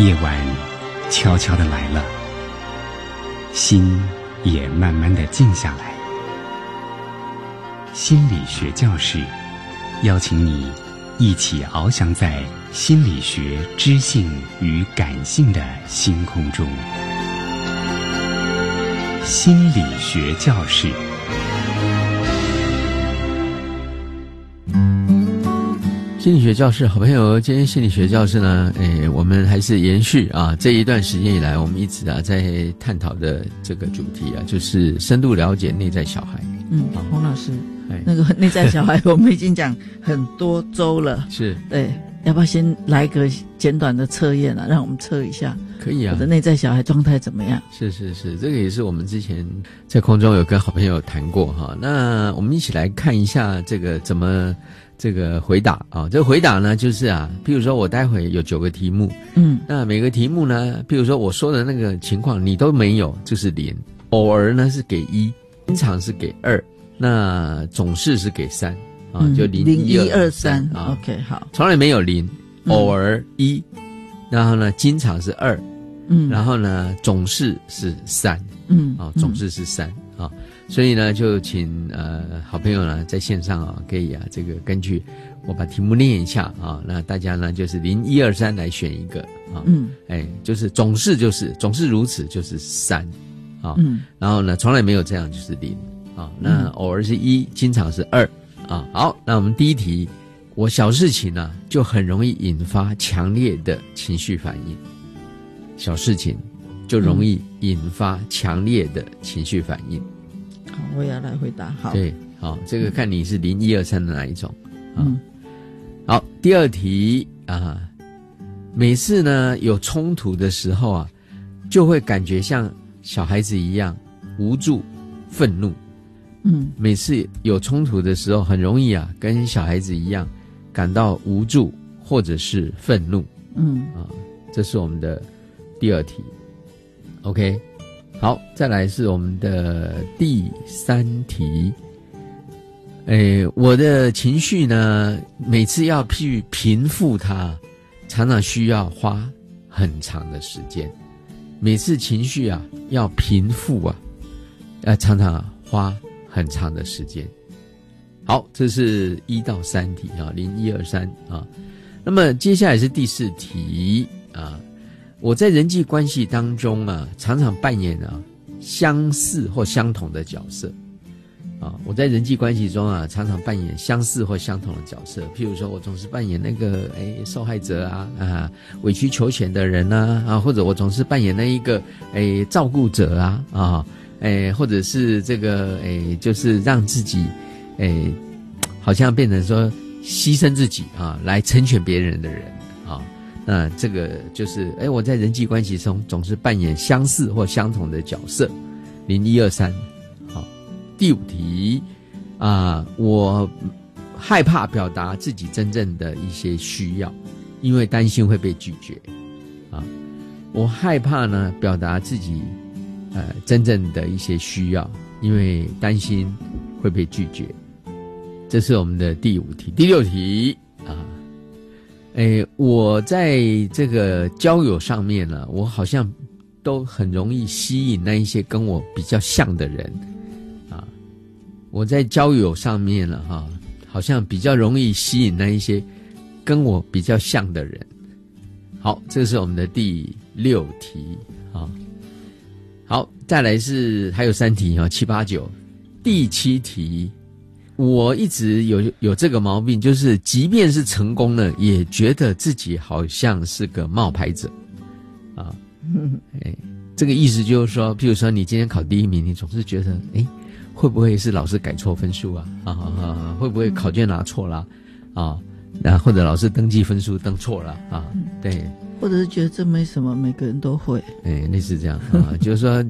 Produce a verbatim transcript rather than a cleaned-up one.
夜晚悄悄地来了，心也慢慢地静下来。心理学教室邀请你一起翱翔在心理学知性与感性的星空中。心理学教室。 心理学教室，好朋友，今天心理学教室呢，诶，我们还是延续啊这一段时间以来，我们一直啊在探讨的这个主题啊，就是深度了解内在小孩。 嗯，洪老师，那个内在小孩，我们已经讲很多周了， 是， 对，要不要先来个简短的测验啊？让我们测一下， 可以啊， 我的内在小孩状态怎么样？ 是是是，这个也是我们之前在空中有跟好朋友谈过哈。那我们一起来看一下这个怎么。这个回答啊，这个回答呢，就是啊，譬如说我待会有九个题目，嗯，那每个题目呢，譬如说我说的那个情况你都没有，就是零；偶尔呢是给一，经常是给二，那总是是给三啊，就零零一二三啊。OK， 好， 从来没有零，偶尔一，然后呢，经常是二，嗯，然后呢，总是是三，嗯，啊，总是是三啊。所以呢，就请呃好朋友呢在线上啊，可以啊这个根据我把题目念一下啊，那大家呢就是零一二三来选一个啊，嗯，哎，就是总是就是总是如此就是三啊，嗯，然后呢从来没有这样就是零啊，那偶尔是一，经常是二啊。好，那我们第一题，我小事情呢、啊、就很容易引发强烈的情绪反应，小事情就容易引发强烈的情绪反应。 好，我也要来回答。好， 对，好，这个看你是零一二三的哪一种啊？嗯、好，第二题啊，每次呢有冲突的时候啊，就会感觉像小孩子一样无助、愤怒。嗯，每次有冲突的时候，很容易啊跟小孩子一样感到无助或者是愤怒。嗯啊，这是我们的第二题。OK。好，再来是我们的第三题。诶，我的情绪呢，每次要去平复它，常常需要花很长的时间。每次情绪啊要平复啊，要常常花很长的时间。好，这是一到三题啊，零一二三啊。那么接下来是第四题啊。我在人际关系当中啊，常常扮演啊相似或相同的角色啊。我在人际关系中啊，常常扮演相似或相同的角色。譬如说，我总是扮演那个诶受害者啊啊，委曲求全的人啊啊，或者我总是扮演那一个诶照顾者啊啊，诶或者是这个诶就是让自己诶好像变成说牺牲自己啊来成全别人的人啊。那这个就是哎，我在人际关系中总是扮演相似或相同的角色。零一二三，好，第五题啊，我害怕表达自己真正的一些需要，因为担心会被拒绝啊。我害怕呢表达自己呃真正的一些需要，因为担心会被拒绝。这是我们的第五题。第六题啊。诶，我在这个交友上面呢，我好像都很容易吸引那一些跟我比较像的人啊。我在交友上面呢，哈，好像比较容易吸引那一些跟我比较像的人。好，这是我们的第六题啊。好，再来是还有三题啊，七八九，第七题。我一直有有这个毛病，就是即便是成功了，也觉得自己好像是个冒牌者啊。哎，这个意思就是说，譬如说你今天考第一名，你总是觉得，哎，会不会是老师改错分数啊？啊啊，会不会考卷拿错了啊？然后或者老师登记分数登错了啊？对。 或者是觉得这没什么，每个人都会。 哎，类似这样啊，就是说